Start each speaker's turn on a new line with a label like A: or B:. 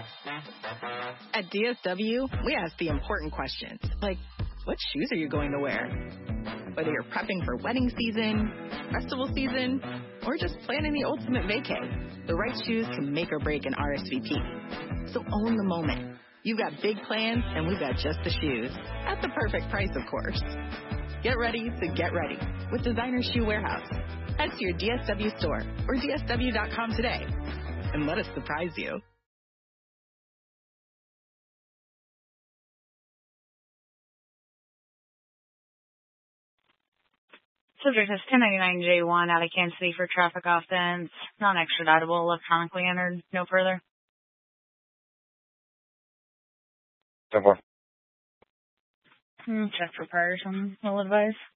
A: At DSW, we ask the important questions, like, what shoes are you going to wear? Whether you're prepping for wedding season, festival season, or just planning the ultimate vacay, the right shoes can make or break an RSVP. So own the moment. You've got big plans, and we've got just the shoes. At the perfect price, of course. Get ready to get ready with Designer Shoe Warehouse. Head to your DSW store or DSW.com today and let us surprise you.
B: Subject is 1099J1 out of Kansas City for traffic offense. Non-extraditable, electronically entered. No further.
C: 10-4.
B: Check for priors on will advise.